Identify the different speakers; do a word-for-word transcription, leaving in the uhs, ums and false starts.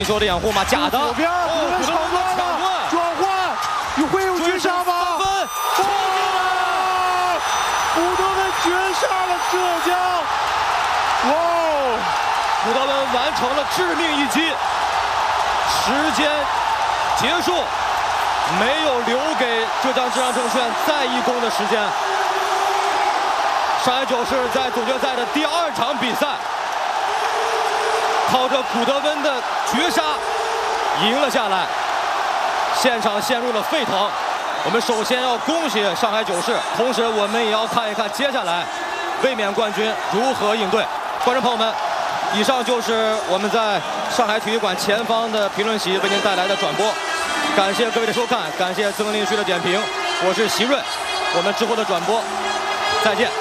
Speaker 1: 球的掩护吗？假的。
Speaker 2: 左边，古德抢断了，转换，你会有绝杀吗？哇！古德温绝杀了浙江！哇！
Speaker 1: 古德温完成了致命一击，时间结束，没有留给浙江智商证券再一攻的时间。上海九世在总决赛的第二场比赛，靠着古德温的绝杀赢了下来，现场陷入了沸腾。我们首先要恭喜上海九世，同时我们也要看一看接下来卫冕冠军如何应对。观众朋友们，以上就是我们在上海体育馆前方的评论席为您带来的转播，感谢各位的收看，感谢曾文林区的点评，我是席润，我们之后的转播再见。